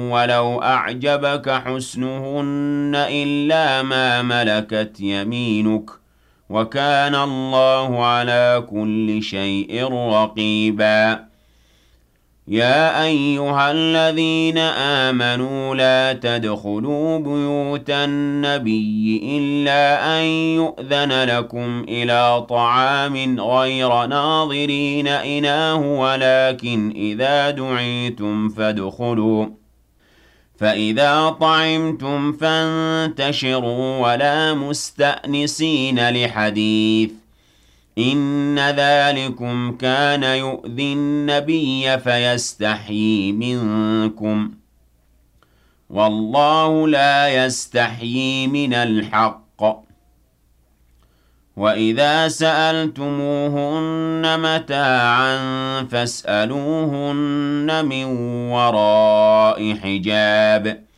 وَلَوْ أَعْجَبَكَ حُسْنُهُنَّ إِلَّا مَا مَلَكَتْ يَمِينُكَ ۗ وَكَانَ اللَّهُ عَلَىٰ كُلِّ شَيْءٍ رَّقِيبًا يَا أَيُّهَا الَّذِينَ آمَنُوا لَا تَدْخُلُوا بُيُوتَ النَّبِيِّ إِلَّا أَن يُؤْذَنَ لَكُمْ إِلَىٰ طَعَامٍ غَيْرَ نَاظِرِينَ إِنَاهُ وَلَٰكِنْ إِذَا دُعِيتُمْ فَادْخُلُوا ۖ فَإِذَا طَعِمْتُمْ فَانتَشِرُوا وَلَا مُسْتَأْنِسِينَ لِحَدِيثٍ ۚ إِنَّ ذَٰلِكُمْ كَانَ يُؤْذِي النَّبِيَّ فَيَسْتَحْيِي مِنكُمْ ۖ وَاللَّهُ لَا يَسْتَحْيِي مِنَ الْحَقِّ ۚ وَإِذَا سَأَلْتُمُوهُنَّ مَتَاعًا فَاسْأَلُوهُنَّ مِن وَرَاءِ حِجَابٍ